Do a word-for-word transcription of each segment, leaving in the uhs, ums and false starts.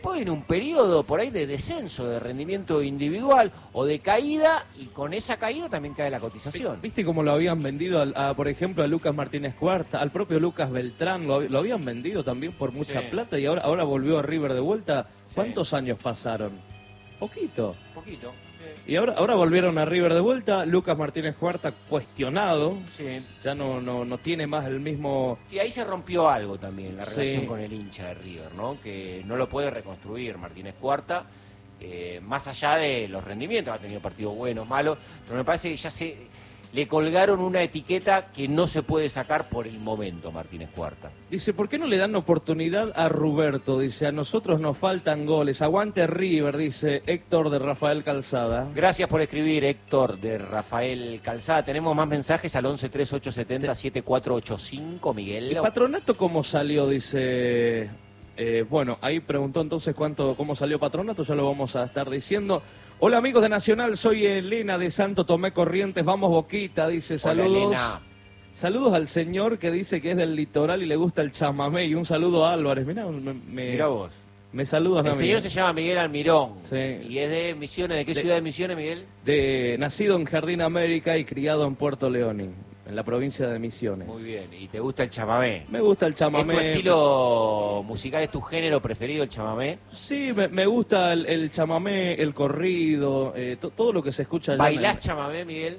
después viene un periodo por ahí de descenso, de rendimiento individual o de caída, y con esa caída también cae la cotización. ¿Viste cómo lo habían vendido, a, a, por ejemplo, a Lucas Martínez Cuarta, al propio Lucas Beltrán? Lo, lo habían vendido también por mucha sí. plata y ahora, ahora volvió a River de vuelta. ¿Cuántos sí. años pasaron? Poquito. Poquito. Y ahora, ahora volvieron a River de vuelta. Lucas Martínez Cuarta cuestionado. Sí. Ya no, no, no tiene más el mismo... Y ahí se rompió algo también, la relación sí. con el hincha de River, ¿no? Que no lo puede reconstruir Martínez Cuarta, eh, más allá de los rendimientos. Ha tenido partidos buenos, malos, pero me parece que ya se le colgaron una etiqueta que no se puede sacar por el momento, Martínez Cuarta. Dice, ¿por qué no le dan oportunidad a Ruberto? Dice, a nosotros nos faltan goles. Aguante River, dice Héctor de Rafael Calzada. Gracias por escribir, Héctor de Rafael Calzada. Tenemos más mensajes al once tres ocho siete cero siete cuatro ocho cinco, Miguel. ¿El Patronato cómo salió? Dice... Eh, bueno, ahí preguntó entonces cuánto, cómo salió Patronato, ya lo vamos a estar diciendo. Hola amigos de Nacional, soy Elena de Santo Tomé Corrientes, vamos Boquita, dice, saludos. Hola, Elena. Saludos al señor que dice que es del litoral y le gusta el chamamé, y un saludo a Álvarez. Mirá, me, me, Mirá vos. Me saludas, El amigo. señor se llama Miguel Almirón. Sí. Y es de Misiones. ¿De qué de, ciudad de Misiones, Miguel? De nacido en Jardín América y criado en Puerto León, en la provincia de Misiones. Muy bien. ¿Y te gusta el chamamé? Me gusta el chamamé. ¿Es tu estilo musical, es tu género preferido, el chamamé? Sí, me, me gusta el, el chamamé, el corrido, eh, to, todo lo que se escucha allá. ¿Bailás en... chamamé, Miguel?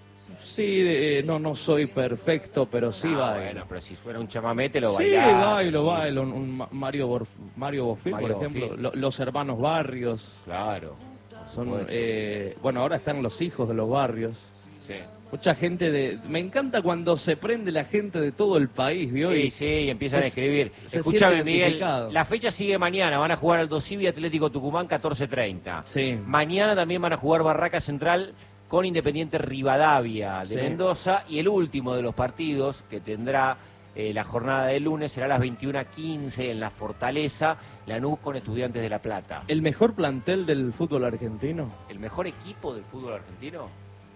Sí, eh, no no soy perfecto, pero sí ah, bailo. Bueno, pero si fuera un chamamé te lo sí, bailás. Sí, bailo, bailo. Un, un Mario, Borf, Mario Bofil, Mario por ejemplo. Bofil. Lo, los hermanos Barrios. Claro. Son, bueno. Eh, bueno, ahora están los hijos de los barrios. Sí. Mucha gente de... Me encanta cuando se prende la gente de todo el país, ¿vio? Sí, y sí, y empiezan se, a escribir. Se Escúchame, Miguel, la fecha sigue mañana. Van a jugar Aldo Civi, Atlético Tucumán, catorce treinta. Sí. Mañana también van a jugar Barraca Central con Independiente Rivadavia de sí. Mendoza. Y el último de los partidos que tendrá eh, la jornada de lunes será a las veintiuna quince en la Fortaleza, Lanús con Estudiantes de La Plata. ¿El mejor plantel del fútbol argentino? ¿El mejor equipo del fútbol argentino?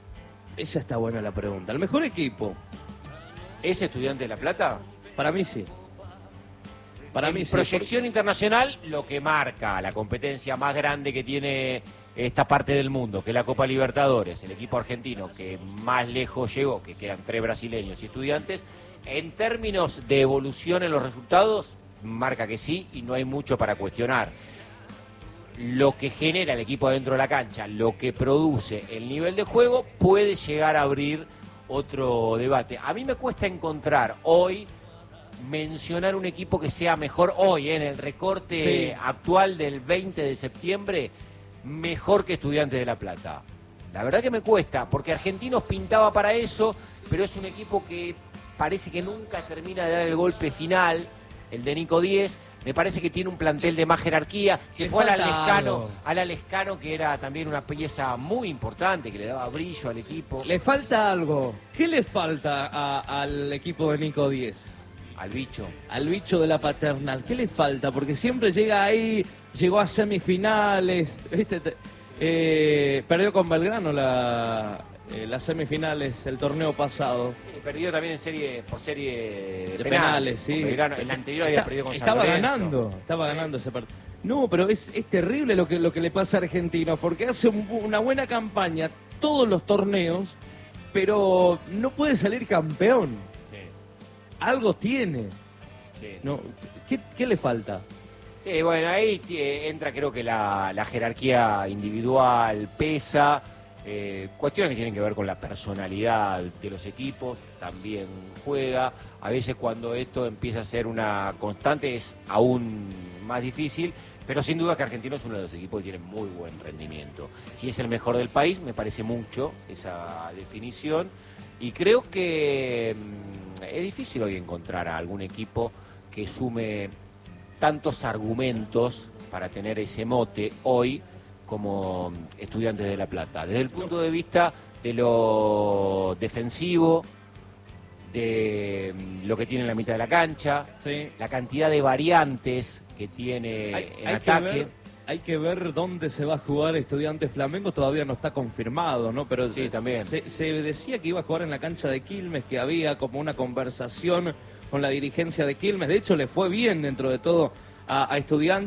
Esa está buena la pregunta. ¿El mejor equipo? ¿Es Estudiante de La Plata? Para mí sí. Para en mí sí. Proyección porque... internacional, lo que marca la competencia más grande que tiene esta parte del mundo, que es la Copa Libertadores, el equipo argentino que más lejos llegó, que quedan tres brasileños y Estudiantes, en términos de evolución en los resultados, marca que sí y no hay mucho para cuestionar. Lo que genera el equipo adentro de la cancha, lo que produce el nivel de juego, puede llegar a abrir otro debate. A mí me cuesta encontrar hoy, mencionar un equipo que sea mejor hoy, ¿eh? En el recorte sí. actual del veinte de septiembre, mejor que Estudiantes de La Plata. La verdad que me cuesta, porque Argentinos pintaba para eso, pero es un equipo que parece que nunca termina de dar el golpe final, el de Nico Díez. Me parece que tiene un plantel de más jerarquía. Se fue al Lescano, al Lescano, que era también una pieza muy importante, que le daba brillo al equipo. Le falta algo. ¿Qué le falta a, al equipo de Nico Díez? Al bicho. Al bicho de la Paternal. ¿Qué le falta? Porque siempre llega ahí, llegó a semifinales, ¿viste? Eh, perdió con Belgrano la, eh, las semifinales el torneo pasado. Sí, perdió también en serie por serie de, de penales, penales, sí. Belgrano, el anterior había Está, perdido con San Estaba Lorenzo. ganando, estaba ganando ese partido. No, pero es, es terrible lo que, lo que le pasa a Argentinos, porque hace un, una buena campaña todos los torneos, pero no puede salir campeón. Sí. Algo tiene. Sí. No, ¿qué, ¿Qué le falta? Sí, bueno, ahí eh, entra creo que la, la jerarquía individual pesa, eh, cuestiones que tienen que ver con la personalidad de los equipos, también juega. A veces cuando esto empieza a ser una constante es aún más difícil, pero sin duda que Argentino es uno de los equipos que tiene muy buen rendimiento. Si es el mejor del país, me parece mucho esa definición, y creo que mmm, es difícil hoy encontrar a algún equipo que sume tantos argumentos para tener ese mote hoy como Estudiantes de La Plata. Desde el punto de vista de lo defensivo, de lo que tiene en la mitad de la cancha, sí. la cantidad de variantes que tiene hay, en hay ataque. Que ver, hay que ver dónde se va a jugar Estudiantes Flamengo, todavía no está confirmado, ¿no? Pero sí, también. Se, se decía que iba a jugar en la cancha de Quilmes, que había como una conversación con la dirigencia de Quilmes. De hecho, le fue bien dentro de todo a, a Estudiantes.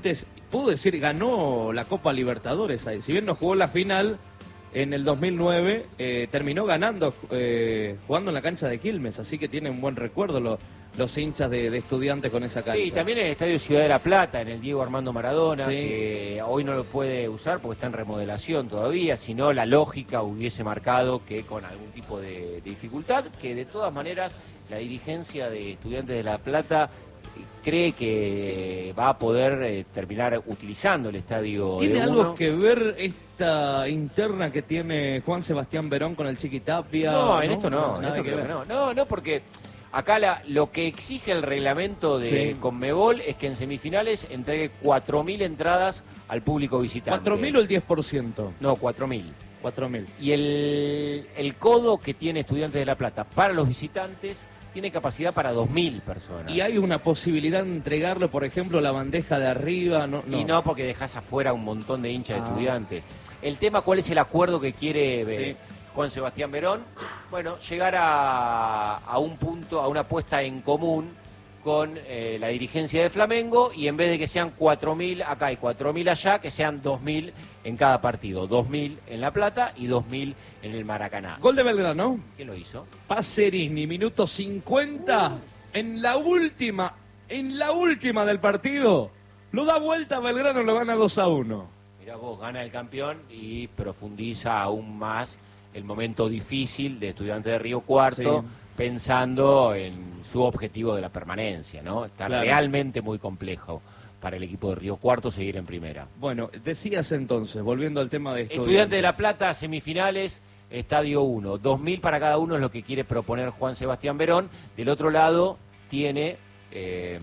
puedo decir, ganó la Copa Libertadores ahí. Si bien no jugó la final en el dos mil nueve, eh, terminó ganando, eh, jugando en la cancha de Quilmes, así que tiene un buen recuerdo los, los hinchas de, de Estudiantes con esa cancha. Sí, también en el Estadio Ciudad de la Plata, en el Diego Armando Maradona, Sí. que hoy no lo puede usar porque está en remodelación todavía, sino la lógica hubiese marcado que con algún tipo de, de dificultad, que de todas maneras la dirigencia de Estudiantes de La Plata cree que va a poder eh, terminar utilizando el estadio. ¿Tiene de algo uno. que ver esta interna que tiene Juan Sebastián Verón con el Chiquitapia? No, en esto no, en Nada esto que creo ver. que no. No, no, porque acá la, lo que exige el reglamento de Sí. Conmebol es que en semifinales entregue cuatro mil entradas al público visitante. ¿cuatro mil o el diez por ciento? No, cuatro mil. cuatro mil. Y el, el codo que tiene Estudiantes de La Plata para los visitantes tiene capacidad para dos mil personas. ¿Y hay una posibilidad de entregarlo, por ejemplo, la bandeja de arriba? No, no. Y no porque dejas afuera un montón de hinchas Ah. de Estudiantes. El tema, ¿cuál es el acuerdo que quiere eh, Sí. Juan Sebastián Verón? Bueno, llegar a, a un punto, a una puesta en común con eh, la dirigencia de Flamengo, y en vez de que sean cuatro mil acá y cuatro mil allá, que sean dos mil en cada partido. dos mil en La Plata y dos mil en el Maracaná. Gol de Belgrano. ¿Quién lo hizo? Pacerini, minuto cincuenta. En la última, en la última del partido. Lo da vuelta Belgrano, lo gana dos a uno. Mirá vos, gana el campeón y profundiza aún más el momento difícil de Estudiantes de Río Cuarto, Sí. pensando en su objetivo de la permanencia, ¿no? Está Claro. realmente muy complejo para el equipo de Río Cuarto seguir en primera. Bueno, decías entonces, volviendo al tema de Estudiantes. Estudiantes de La Plata, semifinales, Estadio uno. dos mil para cada uno es lo que quiere proponer Juan Sebastián Verón. Del otro lado tiene, eh,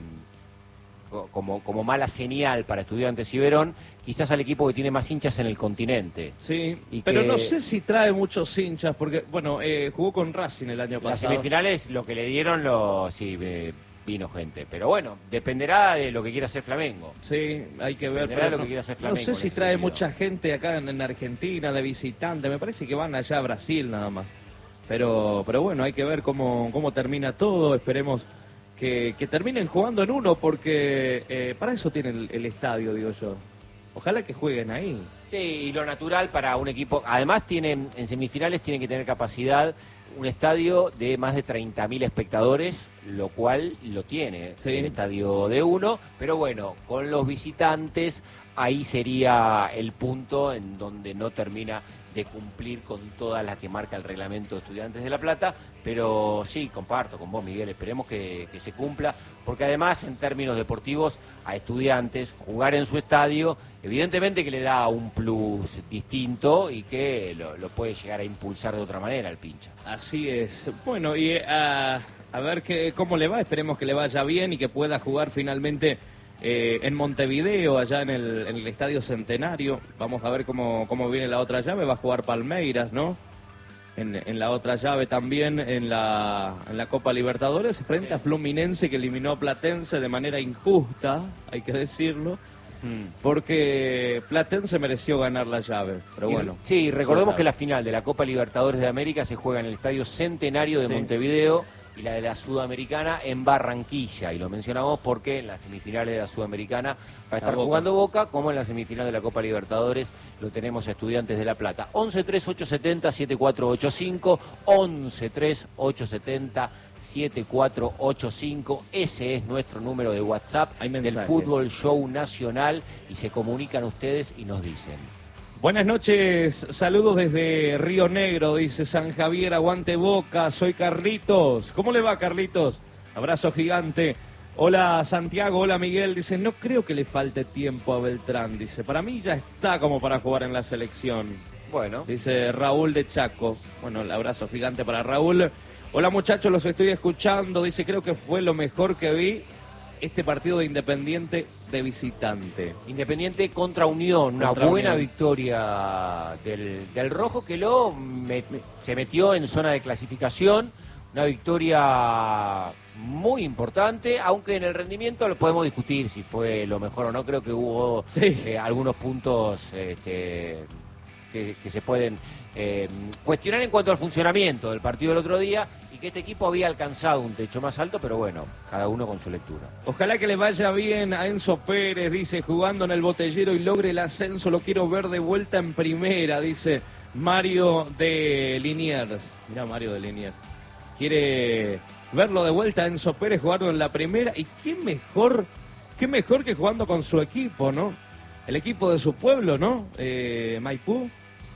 co- como, como mala señal para Estudiantes y Verón, quizás al equipo que tiene más hinchas en el continente. Sí, Y pero que- no sé si trae muchos hinchas, porque, bueno, eh, jugó con Racing el año Las pasado. semifinales, lo que le dieron, lo, sí, eh, vino gente. Pero bueno, dependerá de lo que quiera hacer Flamengo. Sí, hay que ver. Dependerá de pero lo no, que quiera hacer no Flamengo sé en si ese trae sentido. mucha gente acá en, en Argentina de visitante. Me parece que van allá a Brasil nada más. Pero, pero bueno, hay que ver cómo, cómo termina todo. Esperemos que, que terminen jugando en uno, porque eh, para eso tiene el, el estadio, digo yo. Ojalá que jueguen ahí. Sí, y lo natural para un equipo. Además, tienen, en semifinales tienen que tener capacidad un estadio de más de treinta mil espectadores, lo cual lo tiene Sí. el estadio de uno. Pero bueno, con los visitantes, ahí sería el punto en donde no termina de cumplir con todas las que marca el reglamento de Estudiantes de La Plata. Pero sí, comparto con vos, Miguel, esperemos que, que se cumpla, porque además, en términos deportivos, a Estudiantes jugar en su estadio, evidentemente que le da un plus distinto y que lo, lo puede llegar a impulsar de otra manera al pincha. Así es. Bueno, y eh, a, a ver qué, cómo le va. Esperemos que le vaya bien y que pueda jugar finalmente eh, en Montevideo, allá en el, en el Estadio Centenario. Vamos a ver cómo, cómo viene la otra llave. Va a jugar Palmeiras, ¿no? En, en la otra llave también, en la, en la Copa Libertadores, frente Sí. a Fluminense, que eliminó a Platense de manera injusta, hay que decirlo, porque Platense mereció ganar la llave. Pero Y- bueno. sí, recordemos eso que es la final de la Copa Libertadores de América se juega en el Estadio Centenario de Sí. Montevideo, y la de la Sudamericana en Barranquilla. Y lo mencionamos porque en las semifinales de la Sudamericana va a estar Boca. jugando Boca, como en la semifinal de la Copa Libertadores lo tenemos a Estudiantes de La Plata. once tres ocho siete cero siete cuatro ocho cinco, once tres ocho siete cero siete cuatro ocho cinco, ese es nuestro número de WhatsApp Hay del mensajes. Fútbol Show Nacional, y se comunican ustedes y nos dicen. Buenas noches, saludos desde Río Negro, dice San Javier, aguante Boca, soy Carlitos. ¿Cómo le va, Carlitos? Abrazo gigante. Hola Santiago, hola Miguel, dice, no creo que le falte tiempo a Beltrán, dice, para mí ya está como para jugar en la selección. Bueno, Dice Raúl de Chaco. Bueno, el abrazo gigante para Raúl. Hola muchachos, los estoy escuchando, dice, creo que fue lo mejor que vi este partido de Independiente de visitante. Independiente contra Unión, una Contra buena Unión. victoria del, del Rojo, que lo me- me- se metió en zona de clasificación, una victoria muy importante, aunque en el rendimiento lo podemos discutir si fue lo mejor o no. Creo que hubo Sí. eh, algunos puntos este, que, que se pueden eh, cuestionar en cuanto al funcionamiento del partido del otro día, y y que este equipo había alcanzado un techo más alto, pero bueno, cada uno con su lectura. Ojalá que le vaya bien a Enzo Pérez, dice, jugando en el Botellero y logre el ascenso, lo quiero ver de vuelta en primera, dice Mario de Liniers. Mirá, Mario de Liniers. Quiere verlo de vuelta a Enzo Pérez jugando en la primera, y qué mejor, qué mejor que jugando con su equipo, ¿no? El equipo de su pueblo, ¿no? Eh, Maipú.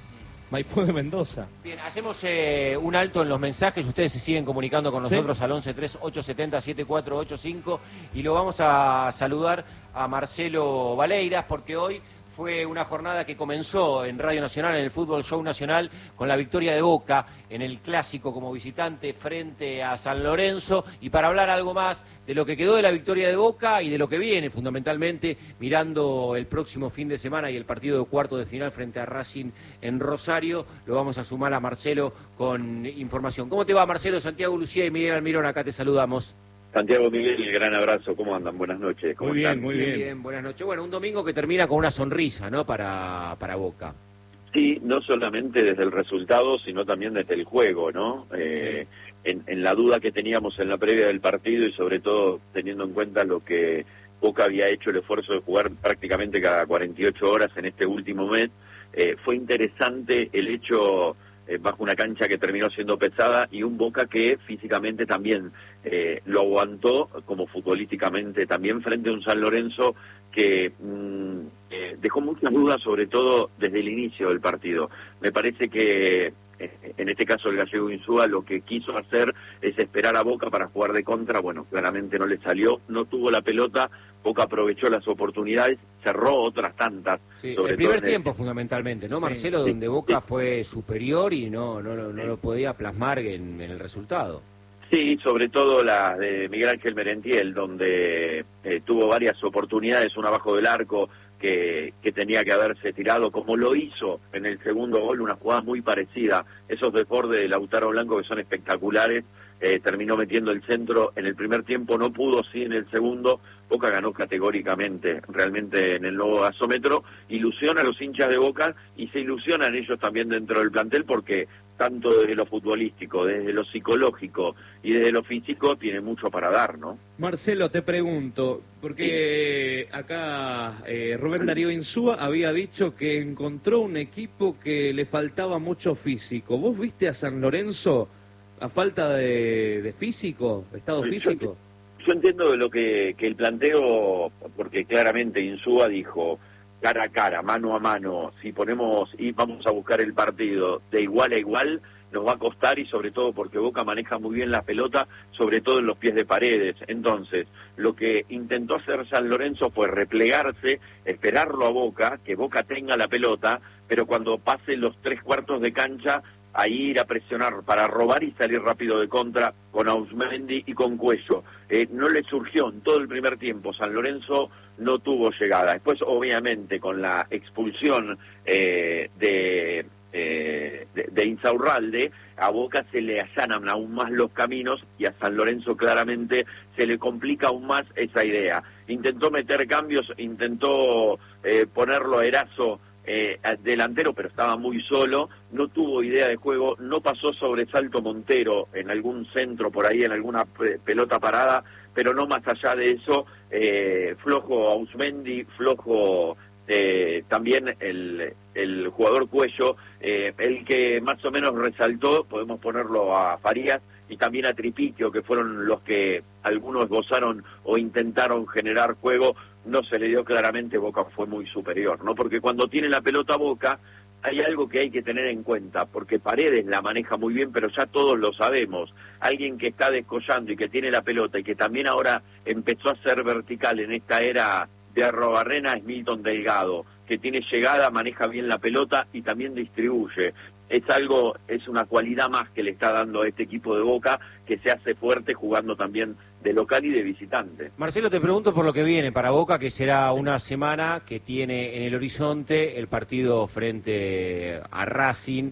Maipú de Mendoza. Bien, hacemos eh, un alto en los mensajes. Ustedes se siguen comunicando con nosotros, ¿sí?, al once tres ocho siete cero siete cuatro ocho cinco, y lo vamos a saludar a Marcelo Valeiras, porque hoy fue una jornada que comenzó en Radio Nacional, en el Fútbol Show Nacional, con la victoria de Boca en el Clásico como visitante frente a San Lorenzo, y para hablar algo más de lo que quedó de la victoria de Boca y de lo que viene, fundamentalmente, mirando el próximo fin de semana y el partido de cuarto de final frente a Racing en Rosario, lo vamos a sumar a Marcelo con información. ¿Cómo te va, Marcelo? Santiago Lucía y Miguel Almirón, acá te saludamos. Santiago, Miguel, gran abrazo, ¿cómo andan? Buenas noches. ¿Cómo muy bien, están? muy bien. bien. Buenas noches. Bueno, un domingo que termina con una sonrisa, ¿no?, para, para Boca. Sí, no solamente desde el resultado, sino también desde el juego, ¿no? Eh, sí. en, en la duda que teníamos en la previa del partido y sobre todo teniendo en cuenta lo que Boca había hecho el esfuerzo de jugar prácticamente cada cuarenta y ocho horas en este último mes, eh, fue interesante el hecho... Eh, bajo una cancha que terminó siendo pesada y un Boca que físicamente también eh, lo aguantó, como futbolísticamente también, frente a un San Lorenzo que mmm, eh, dejó muchas dudas, sobre todo desde el inicio del partido. Me parece que eh, en este caso el gallego Insúa lo que quiso hacer es esperar a Boca para jugar de contra. Bueno, claramente no le salió, no tuvo la pelota, Boca aprovechó las oportunidades, cerró otras tantas. Sí, sobre el primer todo tiempo el... fundamentalmente, ¿no, sí, Marcelo? sí, Donde Boca sí. fue superior y no, no, no, no lo podía plasmar en, en el resultado. Sí, sobre todo la de Miguel Ángel Merentiel, donde eh, tuvo varias oportunidades, una abajo del arco que, que tenía que haberse tirado, como lo hizo en el segundo gol, una jugada muy parecida. Esos desbordes de Lautaro Blanco que son espectaculares, eh, terminó metiendo el centro en el primer tiempo, no pudo, sí, en el segundo. Boca ganó categóricamente, realmente en el nuevo gasómetro, ilusiona a los hinchas de Boca y se ilusionan ellos también dentro del plantel, porque tanto desde lo futbolístico, desde lo psicológico y desde lo físico tiene mucho para dar, ¿no? Marcelo, te pregunto, porque sí. acá eh, Rubén Darío Insúa había dicho que encontró un equipo que le faltaba mucho físico. ¿Vos viste a San Lorenzo a falta de, de físico, estado físico? Yo, yo entiendo de lo que, que el planteo, porque claramente Insúa dijo cara a cara, mano a mano, si ponemos y vamos a buscar el partido de igual a igual, nos va a costar, y sobre todo porque Boca maneja muy bien la pelota, sobre todo en los pies de Paredes. Entonces, lo que intentó hacer San Lorenzo fue replegarse, esperarlo a Boca, que Boca tenga la pelota, pero cuando pase los tres cuartos de cancha, ahí ir a presionar para robar y salir rápido de contra con Ausmendi y con Cuello. Eh, no le surgió en todo el primer tiempo, San Lorenzo no tuvo llegada. Después, obviamente, con la expulsión eh, de, eh, de, de Insaurralde, a Boca se le allanan aún más los caminos y a San Lorenzo claramente se le complica aún más esa idea. Intentó meter cambios, intentó eh, ponerlo a Erazo Eh, delantero, pero estaba muy solo, no tuvo idea de juego, no pasó sobresalto Montero en algún centro por ahí, en alguna pelota parada, pero no más allá de eso, eh, flojo Ausmendi, flojo eh, también el, el jugador Cuello, eh, el que más o menos resaltó, podemos ponerlo a Farías y también a Tripiquio, que fueron los que algunos esbozaron o intentaron generar juego. No se le dio claramente, Boca fue muy superior, ¿no? Porque cuando tiene la pelota Boca, hay algo que hay que tener en cuenta, porque Paredes la maneja muy bien, pero ya todos lo sabemos. Alguien que está descollando y que tiene la pelota y que también ahora empezó a ser vertical en esta era de Arrobarrena es Milton Delgado, que tiene llegada, maneja bien la pelota y también distribuye. Es algo, es una cualidad más que le está dando a este equipo de Boca, que se hace fuerte jugando también de local y de visitante. Marcelo, te pregunto por lo que viene para Boca, que será una semana que tiene en el horizonte el partido frente a Racing,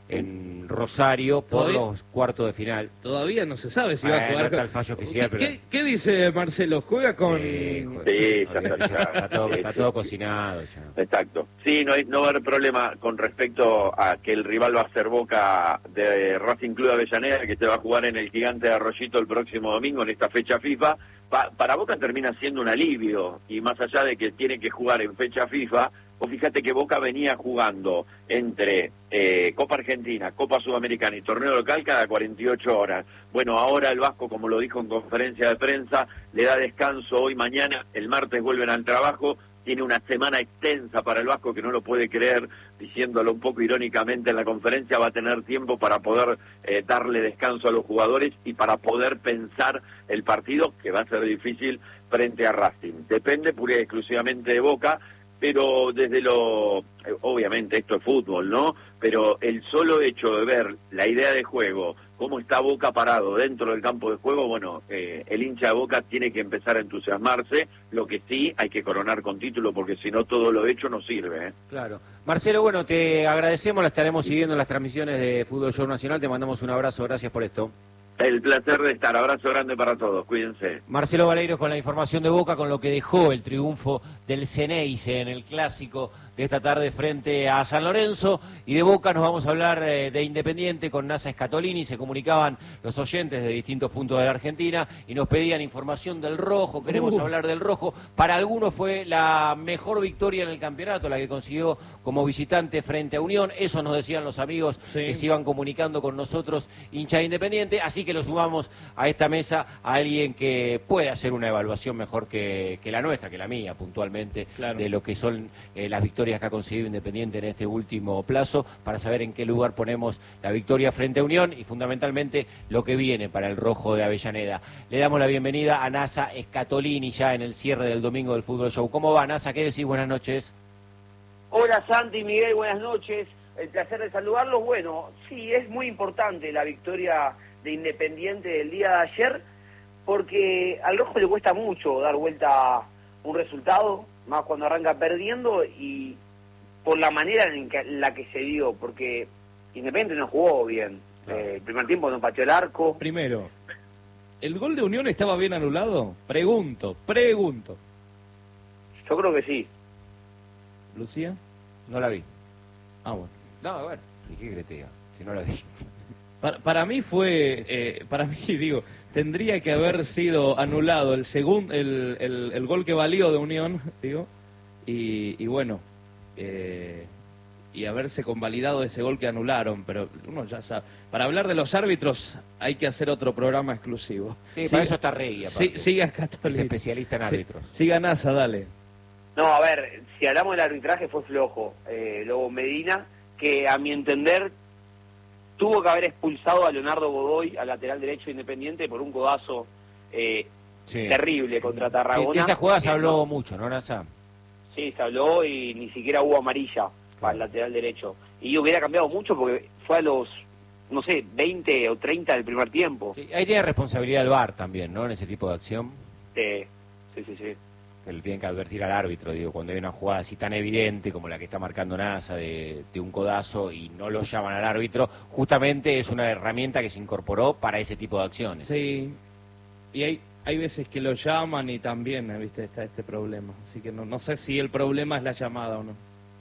en Rosario por ¿Todavía? los cuartos de final. Todavía no se sabe si va Eh, a jugar. no está con- el fallo oficial, ¿Qué, pero- qué- qué dice Marcelo? ¿Juega con...? Sí, joder, Sí, no, está- ya está todo, está sí, todo sí. cocinado ya. Exacto. Sí, no, hay, no va a haber problema con respecto a que el rival va a ser Boca de Racing Club de Avellaneda, que se va a jugar en el Gigante de Arroyito el próximo domingo en esta fecha FIFA. Pa- para Boca termina siendo un alivio, y más allá de que tiene que jugar en fecha FIFA, vos fíjate que Boca venía jugando entre eh, Copa Argentina, Copa Sudamericana y torneo local cada cuarenta y ocho horas. Bueno, ahora el Vasco, como lo dijo en conferencia de prensa, le da descanso hoy, mañana, el martes vuelven al trabajo. Tiene una semana extensa para el Vasco que no lo puede creer, diciéndolo un poco irónicamente en la conferencia, va a tener tiempo para poder eh, darle descanso a los jugadores y para poder pensar el partido, que va a ser difícil, frente a Racing. Depende pura y exclusivamente de Boca, pero desde lo... eh, obviamente esto es fútbol, ¿no? Pero el solo hecho de ver la idea de juego, cómo está Boca parado dentro del campo de juego, bueno, eh, el hincha de Boca tiene que empezar a entusiasmarse, lo que sí hay que coronar con título, porque si no todo lo hecho no sirve, ¿eh? Claro. Marcelo, bueno, te agradecemos, la estaremos siguiendo en las transmisiones de Fútbol Show Nacional, te mandamos un abrazo, gracias por esto. El placer de estar, abrazo grande para todos, cuídense. Marcelo Valeiros con la información de Boca, con lo que dejó el triunfo del Ceneice en el clásico de esta tarde frente a San Lorenzo. Y de Boca nos vamos a hablar eh, de Independiente con Nasa Scatolini. Se comunicaban los oyentes de distintos puntos de la Argentina y nos pedían información del Rojo. Queremos Uh. hablar del Rojo. Para algunos fue la mejor victoria en el campeonato, la que consiguió como visitante frente a Unión. Eso nos decían los amigos Sí. que se iban comunicando con nosotros, hincha de Independiente. Así que lo sumamos a esta mesa a alguien que puede hacer una evaluación mejor que, que la nuestra, que la mía puntualmente, Claro. de lo que son eh, las victorias que ha conseguido Independiente en este último plazo, para saber en qué lugar ponemos la victoria frente a Unión y fundamentalmente lo que viene para el Rojo de Avellaneda. Le damos la bienvenida a Nasa Scatolini ya en el cierre del domingo del Fútbol Show. ¿Cómo va, Nasa? ¿Qué decís? Buenas noches. Hola Santi, Miguel, buenas noches. El placer de saludarlos. Bueno, sí, es muy importante la victoria de Independiente del día de ayer, porque al Rojo le cuesta mucho dar vuelta un resultado, más cuando arranca perdiendo, y por la manera en que- la que se dio, porque Independiente no jugó bien. Claro. Eh, el primer tiempo no pateó el arco. Primero, ¿el gol de Unión estaba bien anulado? Pregunto, pregunto. Yo creo que sí. ¿Lucía? No la vi. Ah, bueno. No, bueno, ¿y qué crees que te diga? Si no la vi. Para, para mí fue, eh, para mí digo, tendría que haber sido anulado el segundo, el, el, el gol que valió de Unión, digo, y, y bueno, eh, y haberse convalidado ese gol que anularon, pero uno ya sabe, para hablar de los árbitros hay que hacer otro programa exclusivo. Sí, Siga- para eso está Regui, Sí, aparte. siga Es Scatolini. especialista en Sí, árbitros. siga Nasa, dale. No, a ver, si hablamos del arbitraje fue flojo. Eh, Lobo Medina, que a mi entender tuvo que haber expulsado a Leonardo Godoy, al lateral derecho de Independiente, por un codazo eh, Sí. terrible contra Sí, Tarragona. de esa jugada se Eh, habló no- mucho, ¿no, Nasa? Sí, se habló y ni siquiera hubo amarilla para el lateral derecho. Y hubiera cambiado mucho porque fue a los, no sé, veinte o treinta del primer tiempo. Sí, ahí tiene responsabilidad el V A R también, ¿no? En ese tipo de acción, Eh, sí, sí, sí. que le tienen que advertir al árbitro, digo, cuando hay una jugada así tan evidente como la que está marcando Nasa de, de un codazo y no lo llaman al árbitro, justamente es una herramienta que se incorporó para ese tipo de acciones. Sí, y hay, hay veces que lo llaman y también, eh, viste, está este problema. Así que no, no sé si el problema es la llamada o no.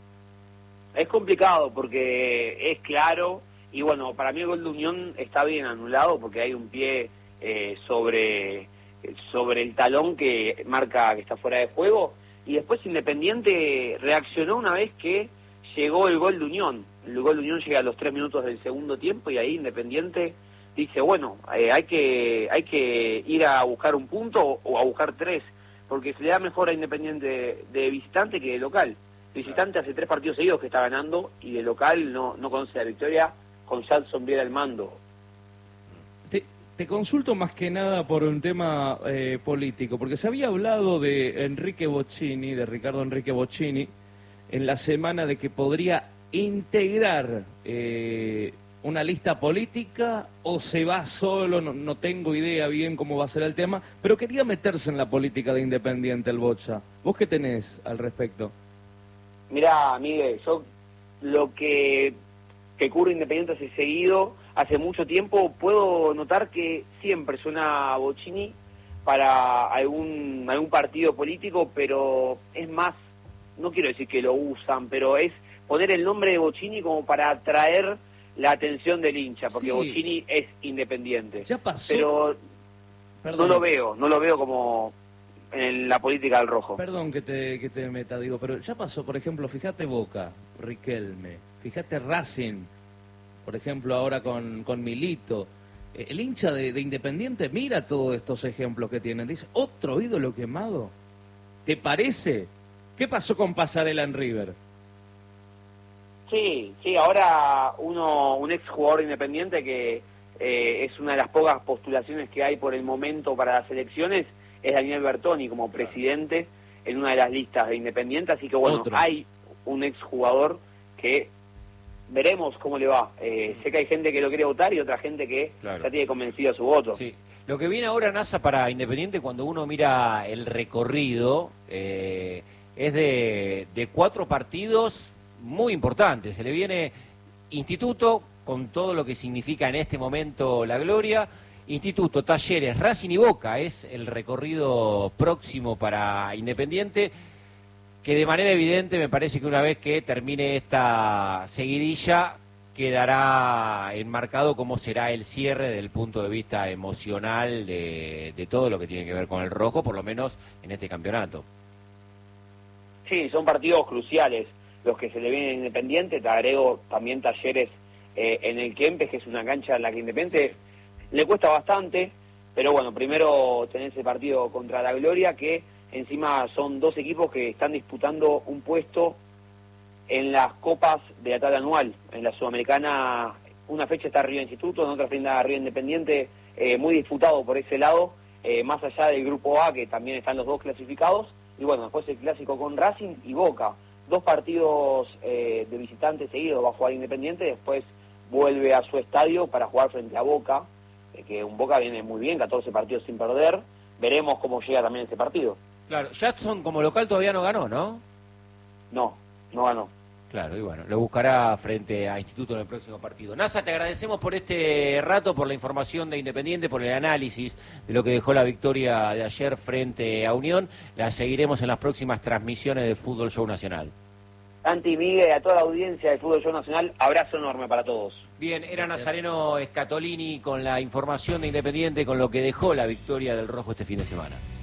Es complicado porque es claro, y bueno, para mí el gol de Unión está bien anulado porque hay un pie eh, sobre, sobre el talón que marca que está fuera de juego, y después Independiente reaccionó una vez que llegó el gol de Unión. El gol de Unión llega a los tres minutos del segundo tiempo y ahí Independiente dice, bueno, eh, hay que hay que ir a buscar un punto o, o a buscar tres, porque se le da mejor a Independiente de, de visitante que de local. Visitante hace tres partidos seguidos que está ganando y de local no, no conoce la victoria con Jadson Viera al mando. Te, te consulto más que nada por un tema eh, político, porque se había hablado de Enrique Bocchini, de Ricardo Enrique Bocchini, en la semana de que podría integrar eh, una lista política o se va solo, no, no tengo idea bien cómo va a ser el tema, pero quería meterse en la política de Independiente el Bocha. ¿Vos qué tenés al respecto? Mirá, Miguel, yo lo que que cubre Independiente hace seguido, hace mucho tiempo, puedo notar que siempre suena Bocchini para algún, algún partido político, pero es más, no quiero decir que lo usan, pero es poner el nombre de Bocchini como para atraer la atención del hincha, porque sí. Bocchini es independiente. Ya pasó. Pero Perdón. no lo veo, no lo veo como en la política del rojo. Perdón que te, que te meta, digo, pero ya pasó, por ejemplo, fíjate Boca, Riquelme, fíjate Racing, por ejemplo, ahora con, con Milito. El hincha de, de Independiente mira todos estos ejemplos que tienen. Dice, ¿otro ídolo quemado? ¿Te parece? ¿Qué pasó con Pasarela en River? Sí, sí, ahora uno, un ex jugador Independiente que eh, es una de las pocas postulaciones que hay por el momento para las elecciones, es Daniel Bertoni como presidente en una de las listas de Independiente, así que bueno, Otro. hay un ex jugador que veremos cómo le va. Eh, sé que hay gente que lo quiere votar y otra gente que claro. ya tiene convencido su voto. Sí. Lo que viene ahora, NASA, para Independiente, cuando uno mira el recorrido, eh, es de, de cuatro partidos muy importantes. Se le viene Instituto, con todo lo que significa en este momento la gloria. Instituto, Talleres, Racing y Boca es el recorrido próximo para Independiente, que de manera evidente me parece que una vez que termine esta seguidilla quedará enmarcado cómo será el cierre desde el punto de vista emocional de, de todo lo que tiene que ver con el rojo, por lo menos en este campeonato. Sí, son partidos cruciales los que se le vienen a Independiente. Te agrego también Talleres eh, en el Kempes, que es una cancha en la que Independiente le cuesta bastante, pero bueno, primero tenés el partido contra la Gloria, que encima son dos equipos que están disputando un puesto en las copas de la tabla anual. En la Sudamericana, una fecha está arriba Instituto, en otra fecha arriba Independiente, eh, muy disputado por ese lado, eh, más allá del grupo A, que también están los dos clasificados, y bueno, después el clásico con Racing y Boca. Dos partidos eh, de visitantes seguidos va a jugar Independiente, después vuelve a su estadio para jugar frente a Boca, eh, que un Boca viene muy bien, catorce partidos sin perder. Veremos cómo llega también este partido. Claro, Jackson como local todavía no ganó, ¿no? No, no ganó. Claro, y bueno, lo buscará frente a Instituto en el próximo partido. NASA, te agradecemos por este rato, por la información de Independiente, por el análisis de lo que dejó la victoria de ayer frente a Unión. La seguiremos en las próximas transmisiones de Fútbol Show Nacional. Santi, Miguel, a toda la audiencia de Fútbol Show Nacional, abrazo enorme para todos. Bien, era Nazareno Scatolini con la información de Independiente, con lo que dejó la victoria del Rojo este fin de semana.